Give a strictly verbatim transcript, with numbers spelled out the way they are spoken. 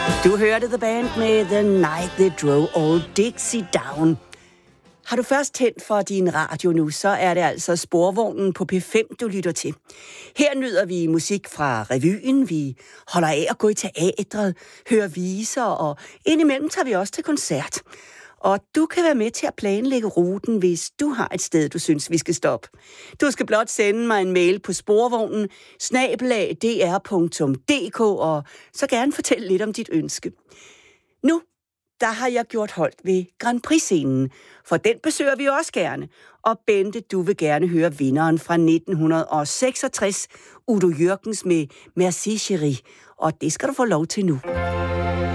Du hørte The Band med The Night They Drove Old Dixie Down. Har du først tændt for din radio nu, så er det altså Sporvognen på P fem, du lytter til. Her nyder vi musik fra revyen, vi holder af at gå i teatret, hører viser, og indimellem tager vi også til koncert. Og du kan være med til at planlægge ruten, hvis du har et sted, du synes, vi skal stoppe. Du skal blot sende mig en mail på sporvognen snabel-a d r punktum d k og så gerne fortælle lidt om dit ønske. Nu, der har jeg gjort holdt ved Grand Prix-scenen, for den besøger vi også gerne. Og Bente, du vil gerne høre vinderen fra nitten seksogtres, Udo Jürgens med Merci Chérie, og det skal du få lov til nu.